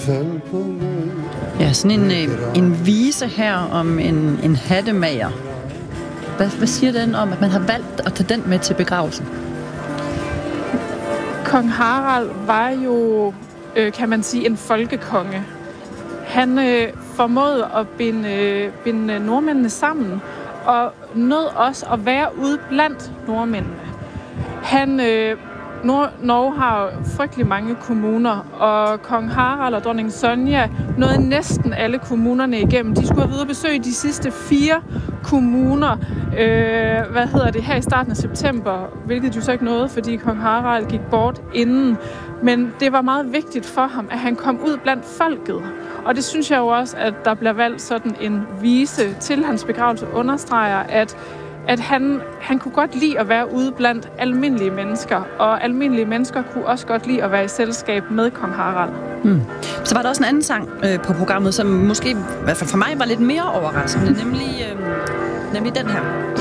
Ja, sådan en vise her om en hattemager. Hvad siger den om, at man har valgt at tage den med til begravelsen? Kong Harald var jo, kan man sige, en folkekonge. Han formåede at binde nordmændene sammen, og nød også at være ude blandt nordmændene. Norge har frygtelig mange kommuner, og kong Harald og dronning Sonja nåede næsten alle kommunerne igennem. De skulle have været ude at besøge de sidste 4 kommuner, her i starten af september, hvilket jo så ikke nåede, fordi kong Harald gik bort inden. Men det var meget vigtigt for ham, at han kom ud blandt folket. Og det synes jeg jo også, at der bliver valgt sådan en vise til hans begravelse understreger, at han kunne godt lide at være ude blandt almindelige mennesker, og almindelige mennesker kunne også godt lide at være i selskab med kong Harald. Så var der også en anden sang på programmet, som måske, i hvert fald for mig, var lidt mere overraskende, nemlig den her.